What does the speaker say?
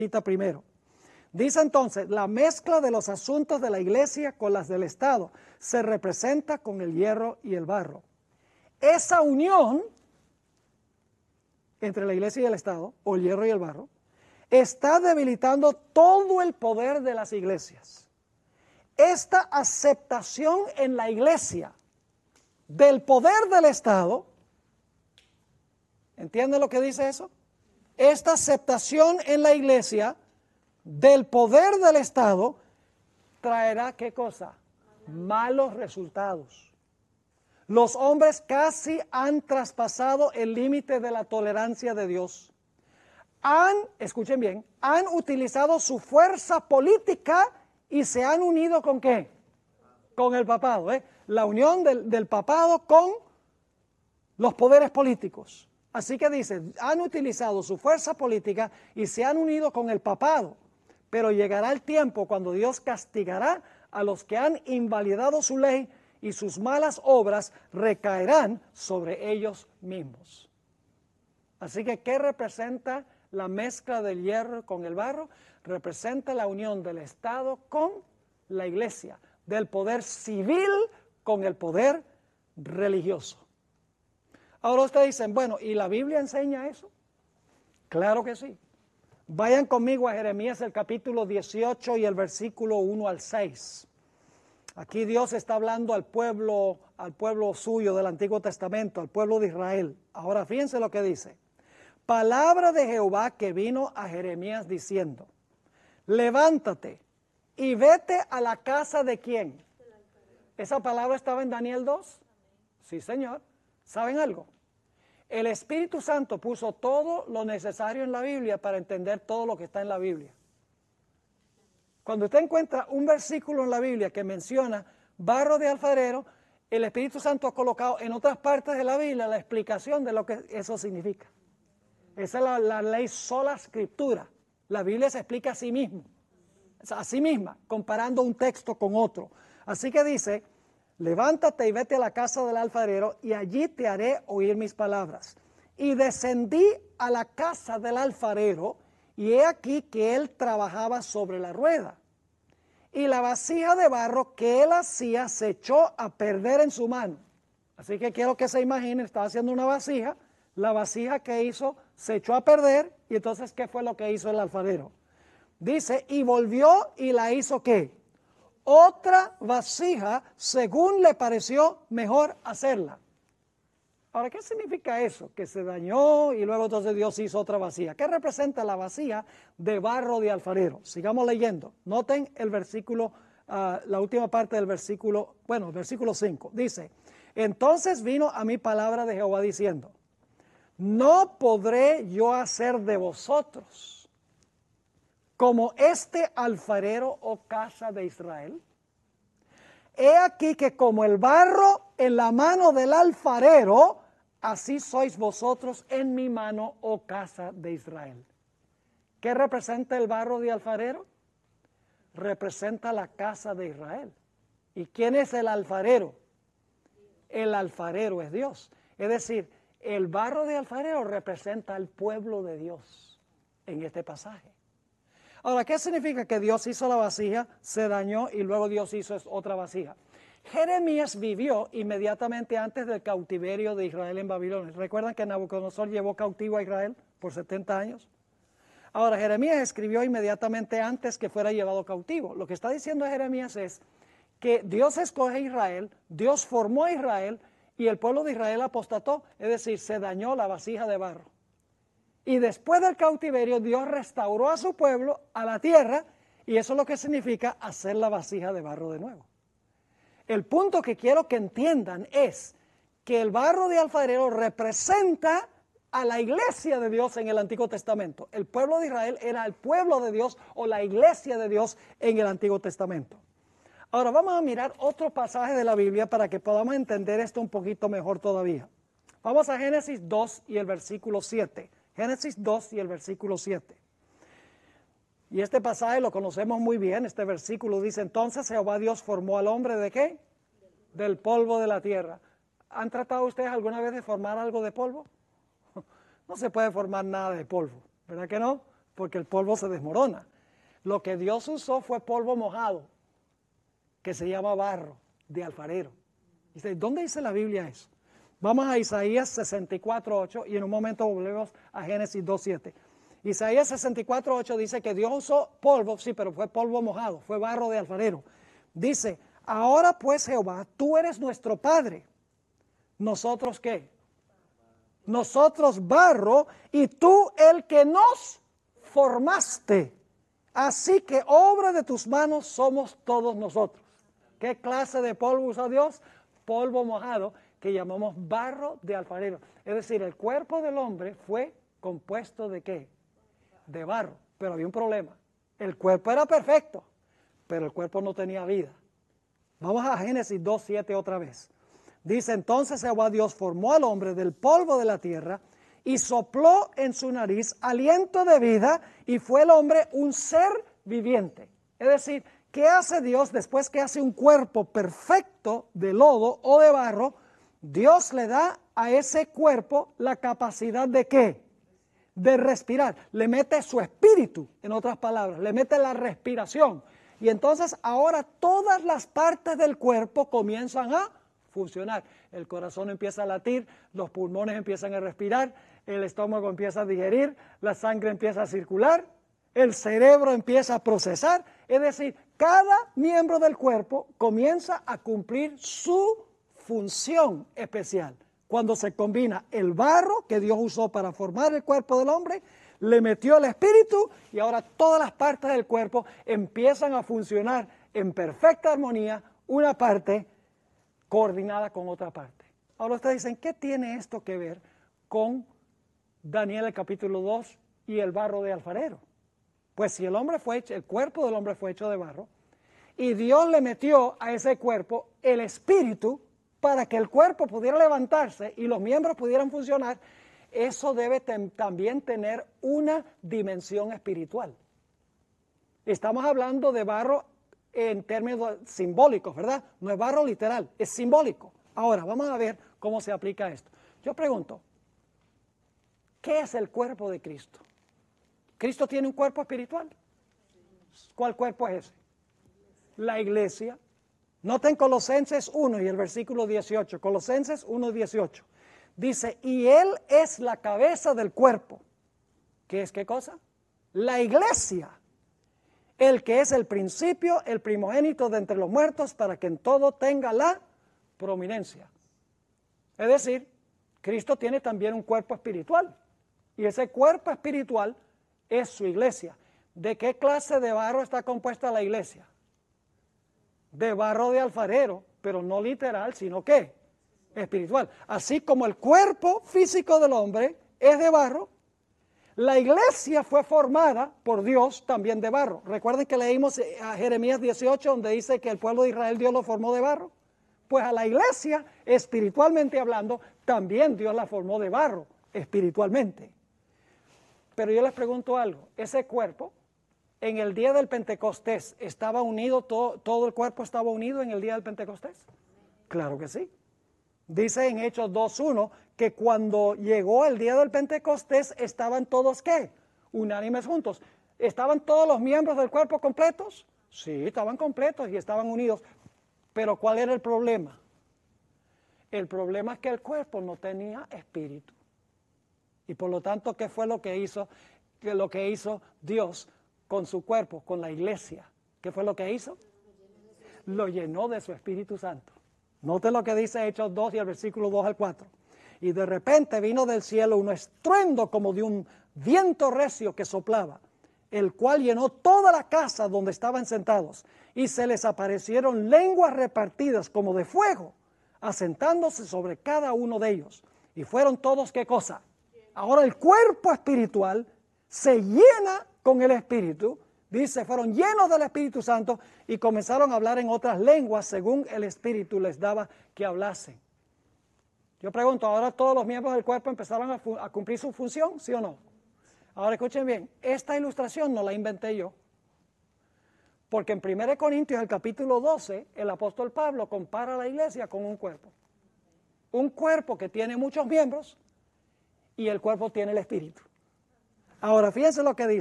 primero. Dice entonces, la mezcla de los asuntos de la iglesia con las del Estado se representa con el hierro y el barro. Esa unión entre la iglesia y el Estado, o el hierro y el barro, está debilitando todo el poder de las iglesias. Esta aceptación en la iglesia del poder del Estado, ¿entiende lo que dice eso? Esta aceptación en la iglesia del poder del Estado traerá ¿qué cosa? Malos resultados. Los hombres casi han traspasado el límite de la tolerancia de Dios. Escuchen bien, han utilizado su fuerza política y se han unido ¿con qué? Con el papado. La unión del papado con los poderes políticos. Así que dice, han utilizado su fuerza política y se han unido con el papado. Pero llegará el tiempo cuando Dios castigará a los que han invalidado su ley y sus malas obras recaerán sobre ellos mismos. Así que, ¿qué representa la mezcla del hierro con el barro? Representa la unión del Estado con la iglesia, del poder civil con el poder religioso. Ahora ustedes dicen, bueno, ¿y la Biblia enseña eso? Claro que sí. Vayan conmigo a Jeremías el capítulo 18 y el versículo 1 al 6. Aquí Dios está hablando al pueblo suyo del Antiguo Testamento, al pueblo de Israel. Ahora fíjense lo que dice. Palabra de Jehová que vino a Jeremías diciendo, levántate y vete a la casa de ¿quién? ¿Esa palabra estaba en Daniel 2? Sí, señor. ¿Saben algo? El Espíritu Santo puso todo lo necesario en la Biblia para entender todo lo que está en la Biblia. Cuando usted encuentra un versículo en la Biblia que menciona barro de alfarero, el Espíritu Santo ha colocado en otras partes de la Biblia la explicación de lo que eso significa. Esa es la ley sola escritura. La Biblia se explica a sí misma, comparando un texto con otro. Así que dice, levántate y vete a la casa del alfarero y allí te haré oír mis palabras. Y descendí a la casa del alfarero y he aquí que él trabajaba sobre la rueda. Y la vasija de barro que él hacía se echó a perder en su mano. Así que quiero que se imaginen, estaba haciendo una vasija, la vasija que hizo se echó a perder y entonces ¿qué fue lo que hizo el alfarero? Dice, y volvió y la hizo ¿qué? Otra vasija según le pareció mejor hacerla. Ahora, ¿qué significa eso? Que se dañó y luego entonces Dios hizo otra vasija. ¿Qué representa la vasija de barro de alfarero? Sigamos leyendo. Noten el versículo, la última parte del versículo, el versículo 5. Dice, entonces vino a mí palabra de Jehová diciendo, no podré yo hacer de vosotros como este alfarero, oh casa de Israel. He aquí que como el barro en la mano del alfarero, así sois vosotros en mi mano, oh casa de Israel. ¿Qué representa el barro de alfarero? Representa la casa de Israel. ¿Y quién es el alfarero? El alfarero es Dios. Es decir, el barro de alfarero representa al pueblo de Dios en este pasaje. Ahora, ¿qué significa que Dios hizo la vasija, se dañó y luego Dios hizo otra vasija? Jeremías vivió inmediatamente antes del cautiverio de Israel en Babilonia. ¿Recuerdan que Nabucodonosor llevó cautivo a Israel por 70 años? Ahora, Jeremías escribió inmediatamente antes que fuera llevado cautivo. Lo que está diciendo Jeremías es que Dios escoge a Israel, Dios formó a Israel y el pueblo de Israel apostató, es decir, se dañó la vasija de barro. Y después del cautiverio, Dios restauró a su pueblo, a la tierra, y eso es lo que significa hacer la vasija de barro de nuevo. El punto que quiero que entiendan es que el barro de alfarero representa a la iglesia de Dios en el Antiguo Testamento. El pueblo de Israel era el pueblo de Dios o la iglesia de Dios en el Antiguo Testamento. Ahora vamos a mirar otro pasaje de la Biblia para que podamos entender esto un poquito mejor todavía. Vamos a Génesis 2 y el versículo 7. Génesis 2 y el versículo 7. Y este pasaje lo conocemos muy bien. Este versículo dice, entonces Jehová Dios formó al hombre ¿de qué? Del polvo de la tierra. ¿Han tratado ustedes alguna vez de formar algo de polvo? No se puede formar nada de polvo, ¿verdad que no? porque el polvo se desmorona. Lo que Dios usó fue polvo mojado, que se llama barro de alfarero. Dice, ¿dónde dice la Biblia eso? Vamos a Isaías 64:8 y en un momento volvemos a Génesis 2:7. Isaías 64:8 dice que Dios usó polvo, sí, pero fue polvo mojado, fue barro de alfarero. Dice, ahora pues Jehová, tú eres nuestro Padre. ¿Nosotros qué? Nosotros barro y tú el que nos formaste. Así que obra de tus manos somos todos nosotros. ¿Qué clase de polvo usa Dios? Polvo mojado que llamamos barro de alfarero. Es decir, el cuerpo del hombre fue compuesto ¿de qué? De barro. Pero había un problema. El cuerpo era perfecto, pero el cuerpo no tenía vida. Vamos a Génesis 2:7 otra vez. Dice, entonces Jehová Dios formó al hombre del polvo de la tierra y sopló en su nariz aliento de vida y fue el hombre un ser viviente. Es decir, ¿qué hace Dios después que hace un cuerpo perfecto de lodo o de barro? Dios le da a ese cuerpo la capacidad de ¿qué? De respirar. Le mete su espíritu, en otras palabras, le mete la respiración. Y entonces ahora todas las partes del cuerpo comienzan a funcionar. El corazón empieza a latir, los pulmones empiezan a respirar, el estómago empieza a digerir, la sangre empieza a circular, el cerebro empieza a procesar. Es decir, cada miembro del cuerpo comienza a cumplir su función especial. Cuando se combina el barro que Dios usó para formar el cuerpo del hombre, le metió el espíritu y ahora todas las partes del cuerpo empiezan a funcionar en perfecta armonía, una parte coordinada con otra parte. Ahora ustedes dicen, ¿qué tiene esto que ver con Daniel el capítulo 2 y el barro de alfarero? Pues si el hombre fue hecho, el cuerpo del hombre fue hecho de barro y Dios le metió a ese cuerpo el espíritu para que el cuerpo pudiera levantarse y los miembros pudieran funcionar, eso debe también tener una dimensión espiritual. Estamos hablando de barro en términos simbólicos, ¿verdad? No es barro literal, es simbólico. Ahora, vamos a ver cómo se aplica esto. Yo pregunto, ¿qué es el cuerpo de Cristo? ¿Cristo tiene un cuerpo espiritual? ¿Cuál cuerpo es ese? La iglesia. Noten Colosenses 1 y el versículo 18. Colosenses 1:18. Dice, y Él es la cabeza del cuerpo. ¿Qué es qué cosa? La iglesia. El que es el principio, el primogénito de entre los muertos, para que en todo tenga la prominencia. Es decir, Cristo tiene también un cuerpo espiritual. Y ese cuerpo espiritual es su iglesia. ¿De qué clase de barro está compuesta la iglesia? De barro de alfarero, pero no literal, sino ¿qué? Espiritual. Así como el cuerpo físico del hombre es de barro, la iglesia fue formada por Dios también de barro. Recuerden que leímos a Jeremías 18, donde dice que el pueblo de Israel Dios lo formó de barro. Pues a la iglesia, espiritualmente hablando, también Dios la formó de barro, espiritualmente. Pero yo les pregunto algo, ese cuerpo, en el día del Pentecostés, ¿estaba unido, todo el cuerpo estaba unido en el día del Pentecostés? Claro que sí. Dice en Hechos 2:1 que cuando llegó el día del Pentecostés estaban todos ¿qué? Unánimes juntos. ¿Estaban todos los miembros del cuerpo completos? Sí, estaban completos y estaban unidos. Pero ¿cuál era el problema? El problema es que el cuerpo no tenía espíritu. Y por lo tanto, ¿qué fue lo que hizo? Lo que hizo Dios con su cuerpo, con la iglesia. ¿Qué fue lo que hizo? Lo llenó de su Espíritu Santo. Note lo que dice Hechos 2 y el versículo 2 al 4. Y de repente vino del cielo un estruendo como de un viento recio que soplaba, el cual llenó toda la casa donde estaban sentados, y se les aparecieron lenguas repartidas como de fuego, asentándose sobre cada uno de ellos. Y fueron todos, ¿qué cosa? Ahora el cuerpo espiritual se llena con el Espíritu. Dice, fueron llenos del Espíritu Santo y comenzaron a hablar en otras lenguas según el Espíritu les daba que hablasen. Yo pregunto, ¿ahora todos los miembros del cuerpo empezaron a cumplir su función? ¿Sí o no? Ahora escuchen bien, esta ilustración no la inventé yo. Porque en 1 Corintios, el capítulo 12, el apóstol Pablo compara a la iglesia con un cuerpo. Un cuerpo que tiene muchos miembros y el cuerpo tiene el Espíritu. Ahora, fíjense lo que dice.